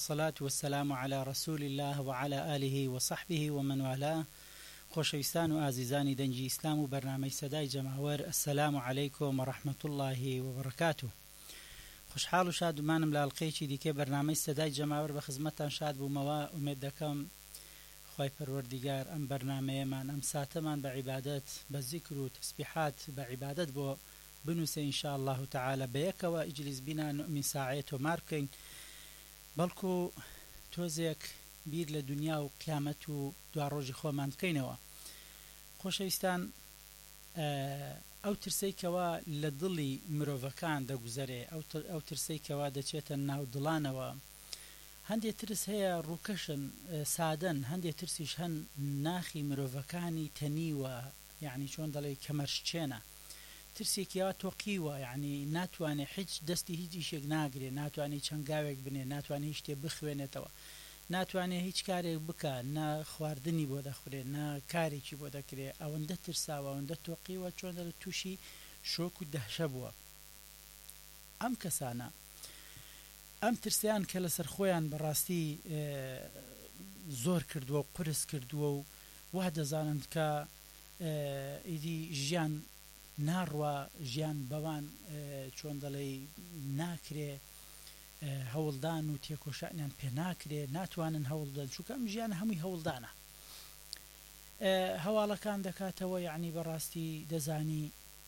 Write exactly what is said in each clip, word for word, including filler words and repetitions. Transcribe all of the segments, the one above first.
والصلاة والسلام على رسول الله وعلى آله وصحبه ومن والاه. خوشویستان و ئازیزانی دەنگی ئیسلام و بەرنامەی سەدای جەماوەر، السلام علیکم و رحمة الله وبركاته. خوشحاڵ و شادومانم لە ئەڵقەیەکی دیکەی بەرنامەی سەدای جەماوەر بە خزمەتتان شاد بوومەوە. ئومێد دەکەم خوای پەروەردیگار ئەم بەرنامەیەمان ئەم ساتەمان بە عیبادەت، بە زیکر و تەسبیحات بە عیبادەت بۆ بنووسێ ئینشاء الله تعالى بەیەکەوە ئیجلیس بینا نؤمن ساعەیە تۆمار بکەین، بەڵکو تۆزێک بیر لە دنیا و قیامەت و دوا ڕۆژی خۆمان بکەینەوە. خۆشەویستان، ئەو ترسەی کەوا لە دڵی مرۆڤەکان دەگوزەرێ، ئەو ترسەی کەوا دەچێتە ناو دڵانەوە، هەندێک ترس هەیە ڕووکەشن سادەن، هەندێک ترسیش هەن ناخی مرۆڤەکانی تەنیوە، یعنی چۆن دەڵێ کەمەرشچێنە، ترسێکیەوە تۆقیوە، یعنی ناتوانێت هیچ دەستی هیچ ئیشێک ناگرێ، ناتوانێت چەنگاوێک بنێ، ناتوانێت هیچ شتێک بخوێنێتەوە، ناتوانێت هیچ کارێک بکە، نا خواردنی بۆ دەخورێ، نا کارێکی بۆ دەکرێ، ئەوەندە ترساوە، ئەوەندە تۆقیوە، چۆن دەڵێت تووشی شۆک و دەهشە بووە. ئەم کەسانە ئەم ترسیان کە لەسەر خۆیان بەڕاستی زۆر کردووە و قرس کردووە و وا دەزانن کە ئیدی ژیان ناڕوە، ژیان بەوان چۆن دەڵێ ناکرێ، هەوڵدان و تێکۆشانیان پێ ناکرێ، ناتوانن هەوڵدان، چونکە ئەم ژیان هەمووی هەوڵدانە. هەواڵەکان دەکاتەوە، یعنی بەڕاستی دەزانی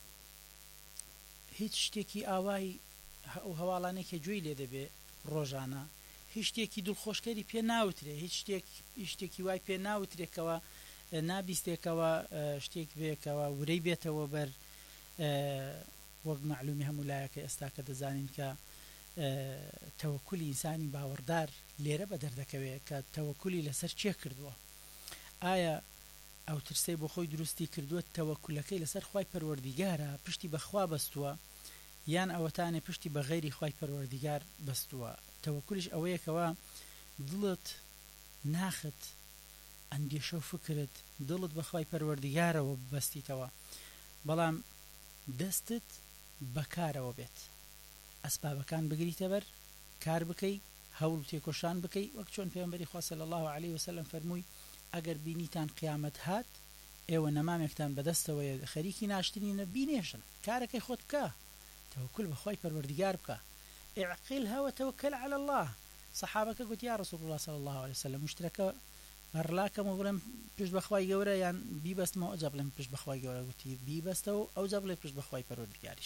هیچ شتێکی ئاوای ئەو هەواڵانێکی گوێی لێ دەبێ ڕۆژانە، هیچ شتێکی دڵخۆشکەری پێ ناوترێ، هیچ شتێکی وای پێ ناوترێکەوە نابیستێکەوە شتێک بێکەوە ورەی بێتەوە بەر وەک معلومی هەموو لایەکە ئێستا کە دەزانین کە تەوەکولی ئینسانی باوەڕدار لێرە بە دەردەکەوێت کە تەوەکولی لەسەر چێ کردووە. ئایا ئەو ترسەی بۆ خۆی دروستی کردووە تەوەکولەکەی لەسەر خوای پەروەردیگارە، پشتی بەخوا بەستووە، یان ئەوەتانێ پشتی بە غەیری خوای پەروەردیگار بەستووە. تەوەکولیش ئەوەیەکەوە دڵت ناخت ئەندێشە و فکرت دڵت بەخوای پەروەردیگارەوە بەستیتەوە، بەڵام دەستت بەکارەوە بێت، ئەسبابەکان بگریتە بەر، کار بکەی، هەوڵ تێکۆشان بکەی، وەک چۆن پێغەمبەری خوا صلی الله علیه وسلم فەرمووی ئەگەر بینیتان قیامەت هات، ئێوە نەمامێکتان بەدەستەوەیە خەریکی ناشتنینە، بینێشن، کارەکەی خۆت بکە، تەوەکل بەخوای پەروەردیگار بکە، اعقلها وتوکل علی الله. سەحابەکە گوت یا رسول الله صلی الله علیه وسلم، مشترەکە بەڕلاکەم و بڵێم پشت بەخوای گەورە یان بیبەستمەوە؟ ئەوجا بڵێم پشت بەخوای گەورە. گوتی بیبەستەوە، ئەوجا بڵێ پشت بەخوای پەروەردیگاریش.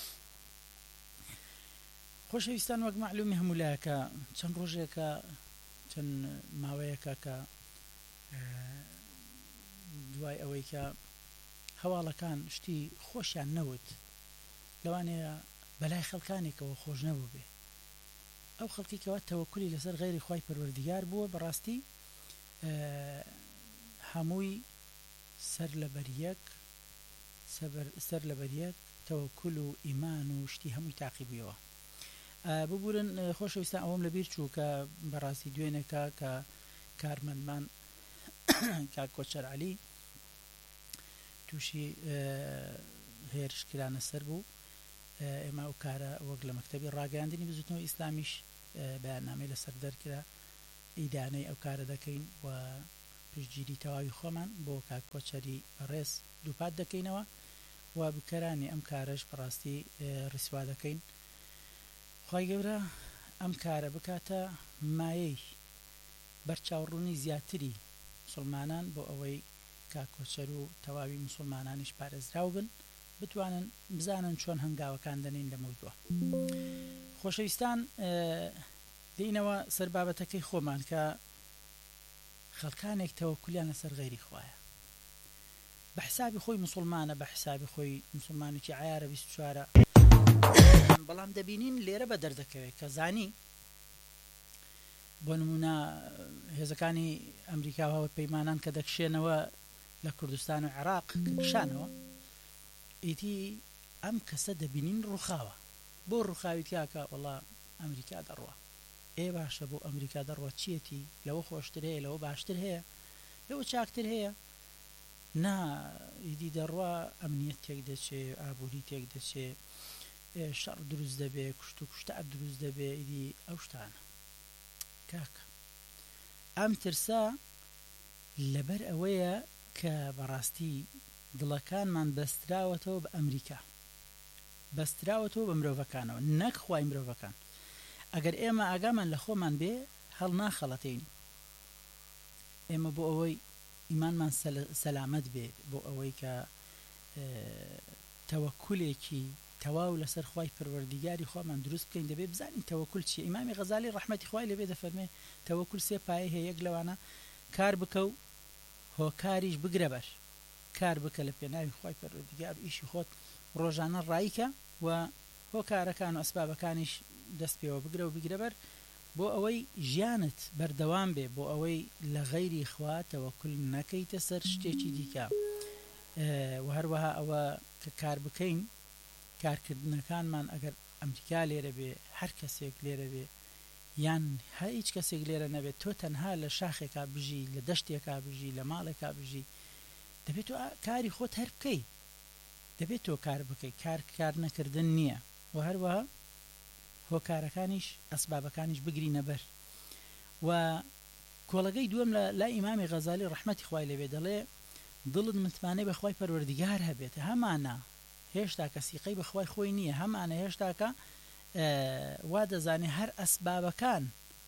خۆشەویستان، وەک معلومی هەموو لایەکە چەند ڕۆژێکە چەند ماوەیەکە کە دوای ئەوەی کە هەواڵەکان شتی خۆشیان نەوت، لەوانەیە بەلای خەڵکانێکەوە خۆش نەبوو بێ، ئەو خەڵکێکەوە تەوەکولی لەسەر غەیری خوای پەروەردیگار بووە، بەڕاستی هەمووی سەر لەبەر یەک سەر لەبەر یەک تەوەکل و ئیمان و شتی هەمووی تاقی بوویەوە. ببورن خۆشەویستان، ئەوەم لەبیر چوو کە بەڕاستی دوێنێکە کە کارمەندمان کاک کۆچەر عەلی تووشی هێرشکرانە سەر بوو، ئێمە ئەو کارە وەک لە مەکتەبی ڕاگەیاندنی بزوتنەوە ئیسلامیش بەیاننامەی لەسەر دەرکرا، ئیدانەی ئەو کارە دەکەین و پشتگیری تەواوی خۆمان بۆ کاک کۆچەری بەڕێز دووپات دەکەینەوە و بکەرانی ئەم کارەش بەڕاستی ڕیسوا دەکەین. خوای گەورە ئەم کارە بکاتە مایەی بەرچاوڕوونی زیاتری مسلمانان بۆ ئەوەی کاک کۆچەر و تەواوی مسلمانانیش پارێزراو بن، بتوانن بزانن چۆن هەنگاوەکان دەنین لە مەودووە. خۆشەویستان، دێینەوە سەر بابەتەکەی خۆمان کە خەڵکانێک تەوەکولیان لەسەر غەیری خوایە، بە حسابی خۆی مسلمانە، بە حسابی خۆی مسلمانێکی عیارە بیست و چوارە، بەڵام دەبینین لێرە بە دەردەکەوێت کە زانی بۆ نمونە هێزەکانی ئەمریکا و پەیمانان کە دەکشێنەوە لە کوردستان و عێراق کە کشانەوە، ئیتی ئەم کەسە دەبینین ڕووخاوە. بۆ ڕووخاوی تیاکە وەڵا ئەمریکا دەڕوە، ئێ باشە بۆ ئەمریکا دەڕوە چیەتی؟ لەوە خۆشتر هەیە، لەوە باشتر هەیە، لەوە چاکتر هەیە؟ نا، ئیدی دەڕوە ئەمنیەت تێک دەچێ، ئابووری تێک دەچێ، شەڕ دروست دەبێ، کوشت و کوشتار دروست دەبێ، ئیدی ئەو شتانە. کاکە ئەم ترسا لەبەر ئەوەیە کە بەڕاستی دڵەکانمان بەستراوەتەوە بە ئەمریکا، بەستراوەتەوە بە مرۆڤەکانەوە نەک خوای مرۆڤەکان. ئەگەر ئێمە ئاگامان لە خۆمان بێ هەڵ ناخەڵەتین، ئێمە بۆ ئەوەی ئیمانمان سەلامەت بێ، بۆ ئەوەی کە تەوەکولێکی تەواو لەسەر خوای پەروەردیگاری خۆمان دروست بکەین دەبێت بزانین تەوەکول چیە. ئیمامی غەزالی ڕەحمەتی خوای لەبێ دەفەرمێ تەوەکول سێ پایە هەیە، یەک لەوانە کار بکە و هۆکاریش بگرە بەر، کار بکە لە پێناوی خوای پەروەردیگار و ئیشی خۆت ڕۆژانە ڕایکە و هۆکارەکان و ئەسبابەکانیش دەست پێوە بگرە و بگرە بەر، بۆ ئەوەی ژیانت بەردەوام بێ، بۆ ئەوەی لە غەیری خوا تەوەکل نەکەیتە سەر شتێکی دیکە. و هەروەها ئەوە کە کار بکەین، کارکردنەکانمان ئەگەر ئەمریکا لێرە بێ، هەر کەسێک لێرە بێ، یان هەر هیچ کەسێک لێرە نەبێت، تۆ تەنها لە شاخێکا بژی، لە دەشتێکا بژی، لە ماڵێکا بژی، دەبێت تۆ کاری خۆت هەر بکەی، دەبێت تۆ کار بکەی، کار کار نەکردن نییە. و هەروەها هۆکارەکانیش ئەسبابەکانیش بگرینە بەر. و کۆڵەگەی دووەم لە لای ئیمامی غەزالی ڕەحمەتی خوای لەبێ دەڵێ دڵت متمانەی بەخوای پەروەردیگار هەبێت، هەمانە هێشتا کە سیقەی بەخوای خۆی نییە، هەمانە هێشتا کە وا دەزانێ هەر ئەسبابەکان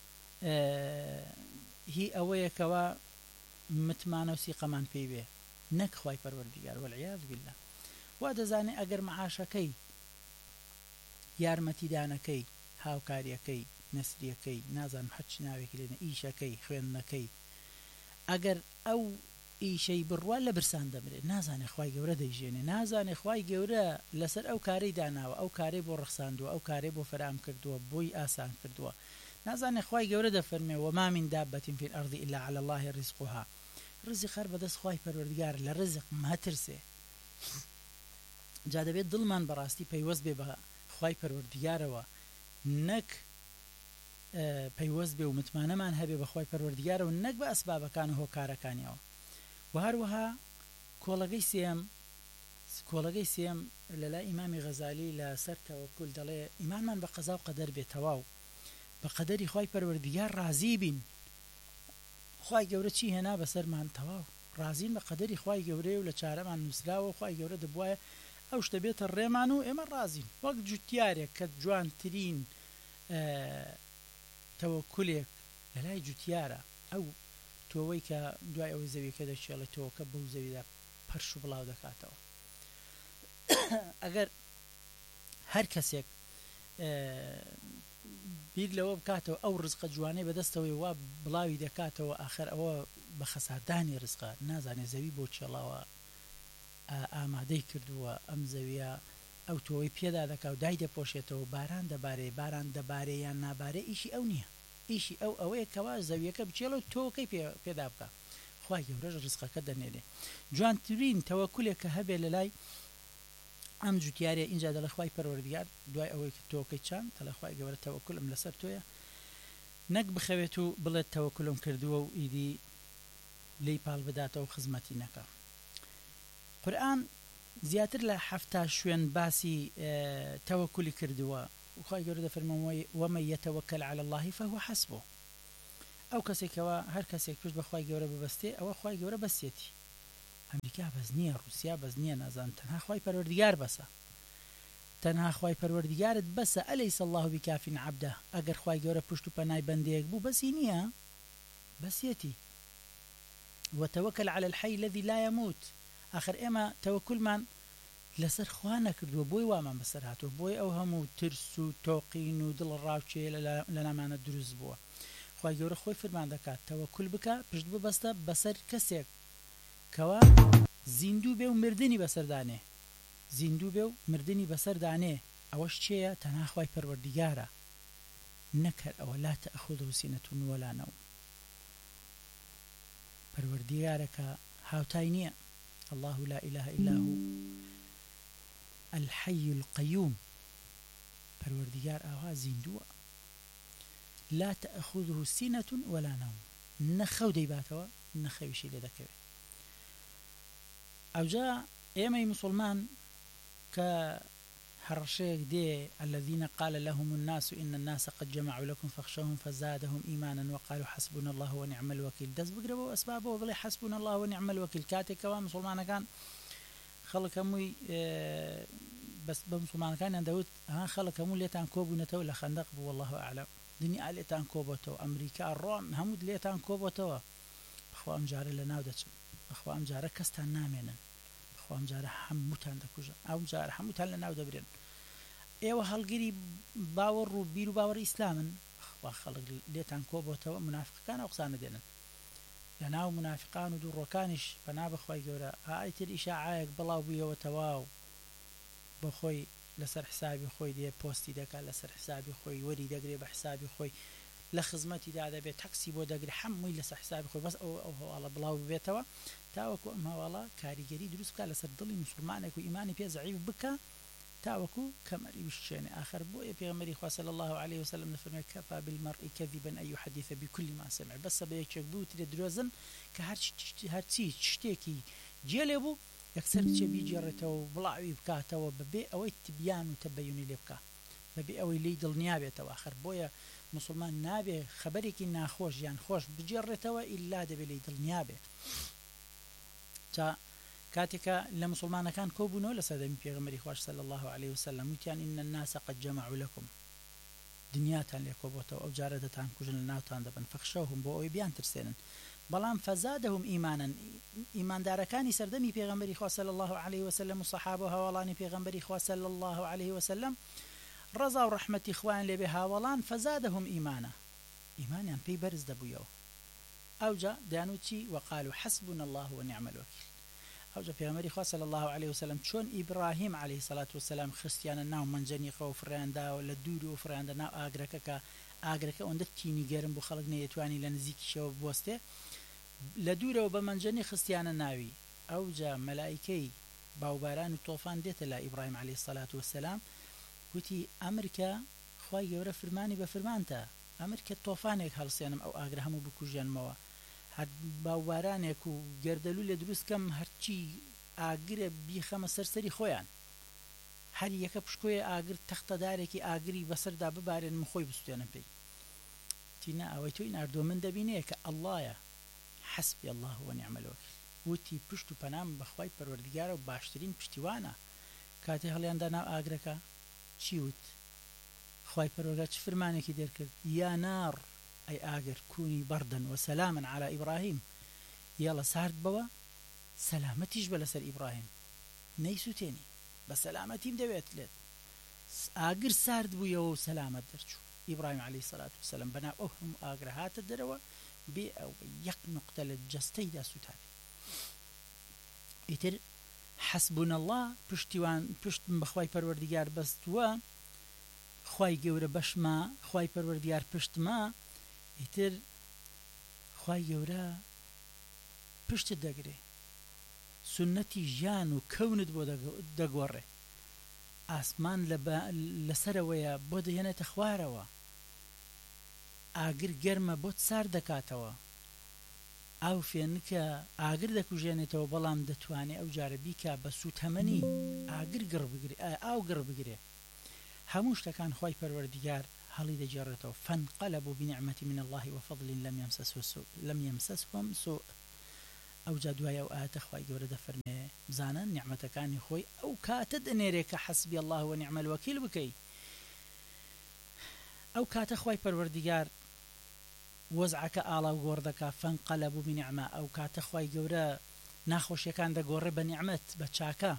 هی ئەوەیەکەوە متمانە و سیقەمان پێی بێ، نەک خوای پەروەردیگار، وەالعیاذ بالله. وا دەزانێ ئەگەر مەعاشەکەی، یارمەتیدانەکەی، هاوکاریەکەی، نەسریەکەی، نازانم حەچ ناوێکی لێنە، ئیشەکەی، خوێندنەکەی، ئەگەر ئەو ئیشەی بڕوا لە برسان دەمرێت، نازانێ خوای گەورە دەیژێنێ، نازانێ خوای گەورە لەسەر ئەو کارەی داناوە، ئەو کارەی بۆ ڕخساندووە، ئەو کارەی بۆ فەرام کردووە، بۆی ئاسان کردووە، نازانێ خوای گەورە دەفەرمێ وما من دابة في الأرض إلا على الله رزقها، ڕزق هەر بەدەست خوای پەروەردیگار، لە ڕزق مەترسێ. جا دەبێت دڵمان بەڕاستی پەیوەست بێ بە خوای پەروەردیگارەوە، نەک پەیوەست بێ و متمانەمان هەبێ بە خوای پەروەردیگارەوە، نەک بە ئەسبابەکان و هۆکارەکانیەوە. و هەروەها کۆڵەگەی سێم کۆڵەگەی سێم لەلای ئیمامی غەزالی لە سەر تەوەکول دەڵێ ئیمانمان بە قەزا و قەدەر بێ تەواو، بە قەدەری خوای پەروەردیگار ڕازی بین، خوای گەورە چی هێنا بەسەرمان تەواو ڕازین بە قەدەری خوای گەورەیە و لە چارەمان نووسراوە، خوای گەورە دەبوایە ئەو شتە بێتە ڕێمان و ئێمە ڕازین، وەک جوتیارێک کە جوانترین تەوەکولێک لەلای جوتیارە، ئەو تۆوەی کە دوای ئەوەی زەویەکە دەشێڵێتەوە کە بەو زەویدا پەرش و بڵاو دەکاتەوە. ئەگەر هەر کەسێک بیر لەوە بکاتەوە ئەو ڕزقە جوانەی بەدەستەوەی وا بڵاوی دەکاتەوە، ئاخر ئەوە بە خەساردانی ڕزقە، نازانێ زەوی بۆ چێڵاوە ئامادەی کردووە، ئەم زەویە ئەو تۆی پێدا دەکا و دای دەپۆشێتەوە، باران دەبارێ، باران دەبارێ یان نابارێ، ئیشی ئەو نییە، ئیشی ئەو ئەوەیە کەوا زەویەکە بچێڵە و تۆکەی پێدا بکە، خوای گەورەش ڕزقەکە دەنێرێ. جوانترین تەوەکولێک کە هەبێ لە لای ئەم جوتیارێ اینجا دەڵێ خوای پەروەردیگار دوای ئەوەی کە تۆکەی چاند دەڵێ خوای گەورە تەوەکولم لەسەر تۆیە، نەک بخەوێت و بڵێت تەوەکولم کردووە و ئیدی لی پاڵ بداتەوە و خزمەتی نەکە. قورئان زیاتر لە حەفتا شوێن باسی تەوەکولی کردووە، خوای گەورە دەفەرمێ ومن يتوكل على الله فهو حسبه، ئەو کەسێکەوە هەر کەسێک پشت بە خوای گەورە ببەستێ ئەوە خوای گەورە بەسێتی. ئەمریکا بەس نییە، رووسیا بەس نییە، نازان تەنها خوای پەروەردیگار بەسە، تەنها خوای پەروەردیگارت بەسە. ئەلەیس الله بکاف عەبدە، ئەگەر خوای گەورە پشت و پەنای بەندەیەک بوو بەسی نییە، بەسێتی. وتوكل على الحي الذي لا يموت، آخر ئێمە تەوەکولمان لەسەر خوا نەکردووە، بۆی وامان بەسەر هاتووە، بۆی ئەو هەموو ترس و تۆقین و دڵ ڕاوچێ لە نامانە دروست بووە. خوای گەورە خۆی فەرمان دەکات تەوەکول بکە، پشت ببەستە بەسەر کەسێک کەوا زیندوو بێ و مردنی بەسەردانێ، زیندوو بێ و مردنی بەسەردانێ، ئەوەش چێیە؟ تەنها خوای پەروەردیگارە، نەکەر ئەوە لا تەأخذه سینەة ولا نوم، پەروەردیگارەکە هاوتای نییە. الله لا إله إلا هو الحي القيوم، پەروەردیگار ئاوا زیندووە، لا تأخذه سینەة ولا نوم، نەخەو دەیباتەوە نەخەویشی لێ دەکەوێت. ئەوجا ئێمەی موسڵمان کە هەڕەشەیەک دێ الذين قال لهم الناس إن الناس قد جمعوا لكم فاخشوهم فزادهم إيمانا وقالوا حسبنا الله ونعم الوكيل دەست بگرەوە ئەسبابەوە بڵێ حسبنا الله ونعم الوكيل کاتێکەوە مسلمانەکان خەڵک هەمووی بەس بە مسلمانەکانیان دەوت ها خەڵک هەموو لێتان کۆبوونەتەوە لە خەندەق بوو والله ئەعلەم دنیا لێتان کۆبۆتەوە ئەمریکا ڕۆم هەموو لێتان کۆبۆتەوە بەخوا ئەم جارە لەناو دەچن بەخوا ئەم جارە کەستان نامێنن بەخوا ئەم جارە هەمووتان دەکوژن ئەم جارە هەمووتان لەناو دەبرێن ئێوە هەڵگیری باوەڕ و بیر و باوەڕی ئیسلامن بەخوا خەڵک لێتان کۆبۆتەوە منافقەکان ئەو قسانە دێنن لەناو منافقان و دووڕۆکانیش پەنا بەخوای گەورە ئایتر ئیشاعایەک بڵاو بوویەوە تەواو بۆ خۆی لەسەر حسابی خۆی دێ پۆستی دەکات لەسەر حسابی خۆی وەری دەگرێ بە حسابی خۆی لە خزمەتیدا دەبێت تەکسی بۆ دەگرێ هەمووی لەسەر حسابی خۆی بەس ئەو ئەو هەواڵە بڵاو ببێتەوە تاوەکو ئەم هەواڵە کاریگەری دروست بکات لەسەر دڵی موسڵمانێک و ئیمانی پێ زەعیف بکە تاوەکو کەمەری وشێنێ آخر بۆیە پێغەمبەری خوا صلی الله عليه وسلم دەفەرمێت کەفا بالمرء كذبا أن يحدث بكل ما سمع بەسە بە یەکێک بوترێ درۆزن کە هەرچی شتێکی جێلێ بوو یەکسەر چێ بیجێڕێتەوە و بڵاوی بکاتەوە بەبێ ئەوەی تبیان و تەبەیونی لێ بکات بەبێ ئەوەی لی دڵنیا بێتەوە آخر بۆیە مسلمان نابێ خەبەرێکی ناخۆش یان خۆش بجێڕێتەوە ئیلا دەبێ لی دڵنیا بێ تا کاتێکە لە مسلمانەکان کۆبوونەوە لە سەردەمی پێغەمبەری خوا صلی الله عليه وسلم وتیان إن الناس قد جمعوا لكم دنیاتان لێ کۆبۆتەوە ئەو جارە دەتان کوژن لە ناوتان دەبن فەخشەوهم بۆ ئەوەی بیان ترسێنن بەڵام فەزادەهم ئیمانن ئیماندارەکانی سەردەمی پێغەمبەری خوا صلی الله عليه وسلم و سەحابە و هاوڵانی پێغەمبەری خوا صلی الله عليه وسلم ڕەزا و ڕەحمەتی خوایان لێبێ هاوڵان فەزادەهم ئیمانە ئیمانیان پێی بەرز دەبوویەوە ئەوجا دەیانوتی وقالوا حسبنا الله ونعم الوكيل ئەوجا پێغەمبەری خوا صلی الله عليه وسلم چۆن ئیبراهیم عليه الصلاة والسلام خستیانە ناو منجەنیقە و فڕیانداوە لە دوور و فڕیاندە ناو ئاگرەکە کە ئاگرەکە ئەوەندە تینی گەرم بوو خەڵک نەیەتوانی لە نزیکیشەوە بوەستێ لە دوورەوە بە منجەنی خستیانە ناوی ئەوجا مەلائیکەی باوباران و تۆفان دێتە لە ئیبراهیم عليه الصلاة والسلام وتی ئەمرکە خوای گەورە فەرمانی بە فەرمانتە ئەمرکە تۆفانێک هەڵسێنم ئەو ئاگرە هەموو بکوژێنمەوە هەر باوبارانێک و گەردەلوو لێ دروستکەم هەرچی ئاگرە بیخەمە سەرسەری خۆیان هەر یەکە پشکۆیە ئاگر تەختەدارێکی ئاگری بەسەردا ببارێن من خۆی بستێنم پێی تینا ئەوەی تۆی ناردۆ من دەبینەیە کە ئەڵڵایە حەسبی الله ونعم الوکیل وتی پشت و پەنام بەخوای پەروەردگارە و باشترین پشتیوانە کاتێ هەڵیاندا ناو ئاگرەکە چی وت خوای پەروەردگار چ فەرمانێکی دەرکرد یا نار ئەی ئاگر کونی بەردەن و سەلامن على ئیبراهیم یاڵە سارد بەوە سەلامەتیش بە لەسەر ئیبراهیم نەیسووتێنی بە سەلامەتیم دەوێت لێت ئاگر سارد بوویەوە و سەلامەت دەرچوو ئیبراهیم عليه الصلاة والسلام بەناو ئەو هەموو ئاگرە هاتە دەرەوە بێ ئەو یەک نقطە لە جەستەیدا سوتابێ ئیتر حەسبونا الله پشتیوان پشتم بەخوای پەروەردگار بەستووە خوای گەورە بەشما خوای پەروەردگار پشتما ئیتر خوای گەورە پشتت دەگرێ سنەتی ژیان و کەونت بۆ دەگۆڕێ ئاسمان لەسەرەوەیە بۆ دەهێنێتە خوارەوە ئاگر گەرمە بۆت سار دەکاتەوە ئاو فێنکە ئاگر دەکوژێنێتەوە بەڵام دەتوانێت ئەو جارە بیکا بە سوتەمەنی ئاگر گڕ بگرێ ئاو گڕ بگرێ هەموو شتەکان خوای پەروەردگار هەڵی دەجێڕێتەوە فانقلبوا بنعمة من الله وفضل لم يمسسهم سوء لم يمسسهم سوء ئەو جا دوایە ئەو ئاەتە خوای گەورە دەفەرمێ بزانن نیعمەتەکانی خۆی ئەو کاتە دەنێرێ کە حەسبی الله ونعم الوکیل بکەی ئەو کاتە خوای پەروەردگار وەزعەکە ئاڵا و گۆڕ دەکا فانقلبوا بنعمة ئەو کاتە خوای گەورە ناخۆشیەکان دەگۆڕێ بە نیعمەت بە چاکە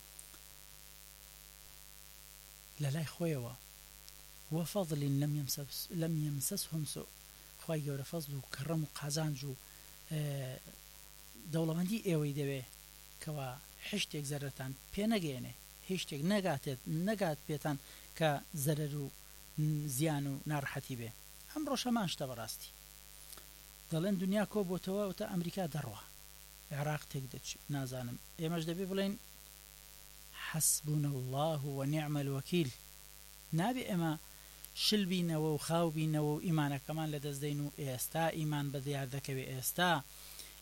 لە لای خۆیەوە وفضل لم يمسس لم يمسسهم سوء خوای گەورە فەزل و کەڕەم و قازانج و دەوڵەمەندی ئێوەی دەوێ کەوا هیچ زەرەتان پێ نەگەێنێ هیچ شتێک نەگاتێت نەگات پێتان کە زەرەر و زیان و ناڕەحەتی بێ ئەم ڕۆژەمان شتە بەڕاستی دەڵێن دنیا کۆبۆتەوە تا ئەمریکا دەڕوا عێراق تێک دەچێت نازانم ئێمەش دەبێ بڵێن حەسبونا الله ونعم الوکیل نابێ ئێمە شل بینەوە و خاو بینەوە و ئیمانەکەمان لە دەست دەین و ئێستا ئیمان بە دیار دەکەوێ ئێستا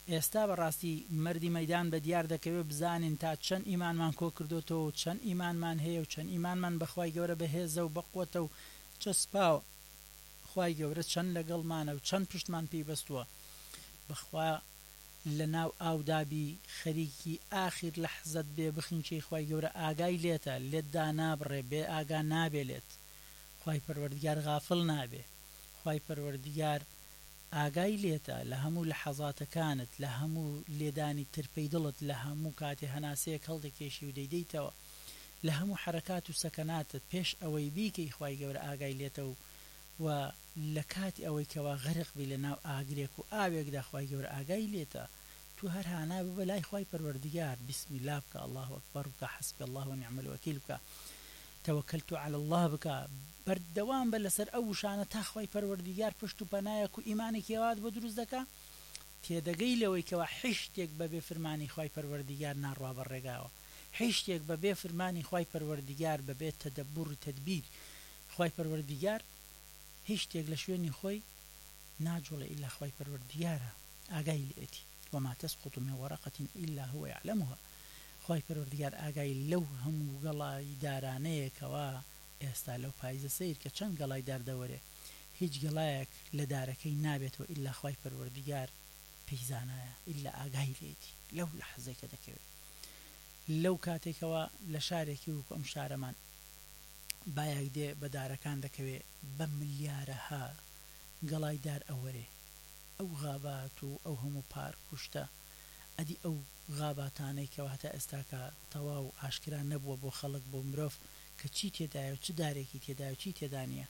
ئێستا بەڕاستی مەردی مەیدان بە دیار دەکەوێت بزانین تا چەند ئیمانمان کۆ کردوتەوە چەند ئیمانمان هەیە و چەند ئیمانمان بەخوای گەورە بەهێزە و بەقوەتە و چەسپاوە خوای گەورە چەند لەگەڵمانە و چەند پشتمان پێی بەستووە بەخوا لە ناو ئاودابی خەریکی ئاخر لەحزەت بێ بخینچەی خوای گەورە ئاگای لێتە لێت دانابڕێ بێ ئاگا نابێلێت خوای پەروەردگار غافڵ نابێ خوای پەروەردگار ئاگای لێتە لە هەموو لەحەزاتەکانت لە هەموو لێدانی ترپەی دڵت لە هەموو کاتێ هەناسەیەک هەڵدەکێشی و دەیدەیتەوە لە هەموو حرەکات و سەکەناتت پێش ئەوەی بیکەی خوای گەورە ئاگای لێتە و و لە کاتی ئەوەی کەوا غەرق بی لە ناو ئاگرێک و ئاوێکدا خوای گەورە ئاگای لێتە تو هەر هانا ببە لای خوای پەروەردگار بسم الله بکە الله ئەکبەر بکە حەسبی الله ونعم الوەکیل بکە تەوەکەلت علی الله بکە بەردەوام بە لەسەر ئەو شانە تا خوای پەروەردگار پشت و پەنایەک و ئیمانێکی ئەوات بۆ دروست دەکا تێدەگەی لەوەی کەوا حیشتێک بەبێ فرمانی خوای پەروەردگار ناڕوا بەڕێگاوە حیشتێک بەبێ فرمانی خوای پەروەردگار بەبێ تەدەبور و تەدبیر خوای پەروەردگار هیچ شتێک لە شوێنی خۆی ناجوڵێ ئیلا خوای پەروەردگارە ئاگای لێتی وما تسقط من ورقة إلا هو يعلمها خوای پەروەردگار ئاگای لەو هەموو گەڵای دارانەیەکەوە ئێستا لەو پاییزە سیر کە چەند گەڵای داردەوەرێ هیچ گەڵایەک لە دارەکەی نابێتەوە ئیلا خوای پەروەردگار پەیزانایە ئیلا ئاگای لێتی لەو لەحەزەیەکە دەکەوێت لەو کاتێکەوە لە شارێکی وەکو ئەم شارەمان بایەک دێ بە دارەکان دەکەوێت بە ملیارەها گەڵای دار ئەوەرێ ئەو غابات و ئەو هەموو پارک کوشتە ئەدی ئەو غاباتانەی کەەوە هەتا ئێستاکە تەواو و ئاشکرا نەبووە بۆ خەڵک بۆ مرۆڤ کە چی تێدایە و چ دارێکی تێدای و چی تێدانە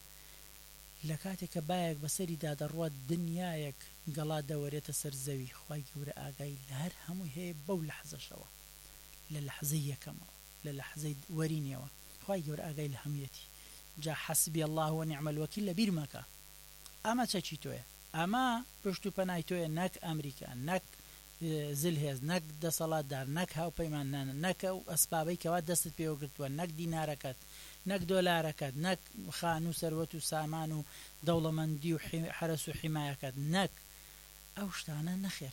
لە کاتێککە بایەک بەسەریدا دەڕوات دنیایەک گەڵا دەوەرێتە سەر زەوی خوای گەورە ئاگای لە هەر هەموو هەیە بەو لەحزەشەوە لە لەحزەی یەکەمەوە لە لەحزەی وەرینەوە خوای گەورە ئاگای لە هەموویەتی جا حەسبی الله ونعم الوەکیل لە بیر مەکە ئەمە چەکی تۆیە ئەمە پشت و پەنای تۆیە نەک ئەمریکا نەک زلهێز نەک دەسەڵاتدار نەک هاوپەیمانانە نەک و ئەسبابەی کەوا دەستت پێوە گرتووە نەک دینارەکەت نەک دۆلارەکەت نەک خان و سەروەت و سامان و دەوڵەمەندی و حرەس و حیمایەکەت نەک ئەو شتانە نەخێر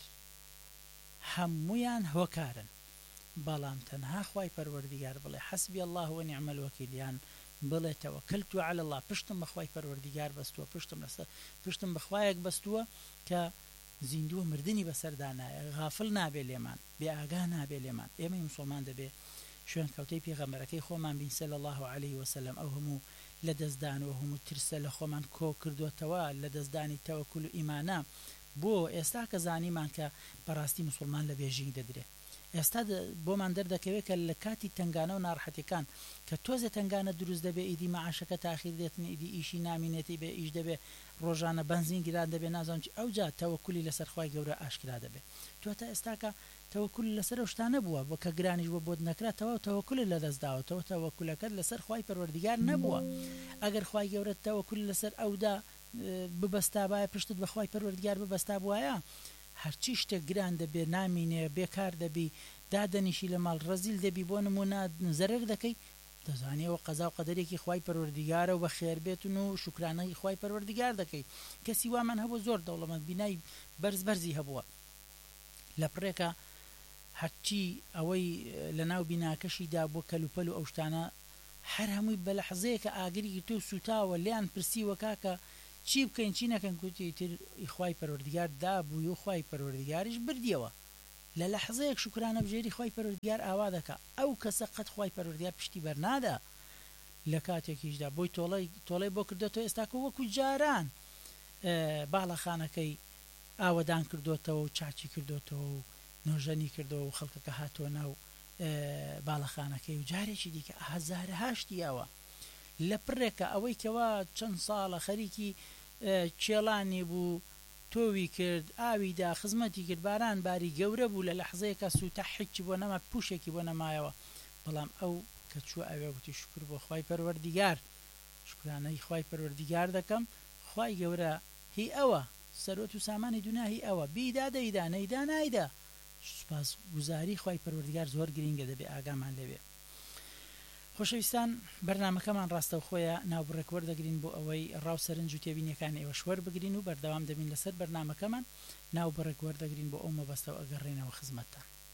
هەموویان هۆکارن بەڵام تەنها خوای پەروەردگار بڵێ حەسبی الله ونعم الوەکیل یان بڵێ تەوەکەلت علی الله پشتم بە خوای پەروەردگار بەستووە پشتم لەسەر پشتم بە خوایەک بەستووە کە زیندووە مردنی بەسەردانایە غافڵ نابێ لێمان بێ ئاگا نابێ لێمان ئێمەی موسڵمان دەبێ شوێن کەوتەی پێغەمبەرەکەی خۆمان بین صلی الله علیه وسلم ئەو هەموو لە دەستدان و هەموو ترسە لە خۆمان کۆ کردوتەوە لە دەستدانی تەوەکل و ئیمانە بۆ ئێستا کە زانیمان کە بەڕاستی موسڵمان لە بێژینگ دەدرێت ئێستا بۆمان دەردەکەوێت کە لە کاتی تنگانە و ناڕەحەتیەکان کە تۆزە تنگانە دروست دەبێ ئیدی مەعاشەکە تاخیر دێتن ئیدی ئیشی نامینێتی بێ ئیش دەبێ ڕۆژانە بنزین گران دەبێ نازانم چی ئەو جا تەوەکولی لەسەر خوای گەورە ئاشکرا دەبێ تو تا ئێستاکە تەوەکل لەسەر ئەو شتانە بووە بۆ کە گرانیش بۆ بۆت نەکراتەوە تەوەکل لە دەستداوەتەوە تەوەکلەکەت لەسەر خوای پەروەردگار نەبووە ئەگەر خوای گەورە تەوەکل لەسەر ئەودا ببەستابایە پشتت بە خوای پەروەردگار ببەستا بووایە هەرچی شتێک گران دەبێ نامینێ بێکار دەبی دادەنیشی لە ماڵ ڕەزیل دەبی بۆ نمونە زەرەر دەکەی دەزانێەوە قەزا و قەدەرێکی خوای پەروەردگارە و بە خێربێتن و شکرانەی خوای پەروەردگار دەکەی کەسی وامان هەبوو زۆر دەوڵەمەند بینای بەرز بەرزی هەبووە لە پڕێکە هەرچی ئەوەی لە ناو بیناکەشیدا بۆ کەلوپەل و ئەو شتانە هەر هەمووی بە لەحزەیەکە ئاگری تۆ سوتاوە لیان پرسیوە کاکە چی بکەین چی نەکەن کوتی تر خوای پەروەردگار دابووی و خوای پەروەردگاریش بردیەوە لە لەحزەیەک شکرانە بژێری خوای پەروەردگار ئاوا دەکا ئەو کەسە قەت خوای پەروەردگار پشتی بەرنادا لە کاتێکیشدا بۆی تۆڵەی تۆڵەی بۆ کردوێتەوە ئێستاکە وەکو جاران باڵەخانەکەی ئاوەدان کردوێتەوە و چاچی کردوێتەوە و نۆژەنی کردەوە و خەڵکەکە هاتووە ناو باڵەخانەکەی و جارێکی دیکە هەزارە هاشتیەوە لە پڕێکە ئەوەی کەوا چەند ساڵە خەریکی چێڵانی بوو تۆوی کرد ئاویدا خزمەتی کرد باران باری گەورە بوو لە لەحزەیەکە سوتە حیچی بۆ نەما پوشێکی بۆ نەمایەوە بەڵام ئەو کە چووە ئەوێ گوتی شکر بۆ خوای پەروەردگار شکرانەی خوای پەروەردگار دەکەم خوای گەورە هی ئەوە سەرۆت و سامانی دونا هی ئەوە بیدا دەیدا نەیدا نایدا سوپاس گوزاری خوای پەروەردگار زۆر گرینگە دەبێ ئاگامان لەوێ خۆشەویستان بەرنامەکەمان ڕاستەوخۆیە ناوبڕێک وەردەگرین بۆ ئەوەی ڕاو سەرنج و تێبینیەکان ئێوە شوەر بگرین و بەردەوام دەبین لەسەر بەرنامەکەمان ناوبڕێک وەردەگرین بۆ ئەو مەبەستەوە ئەگەڕێنەوە خزمەتتان.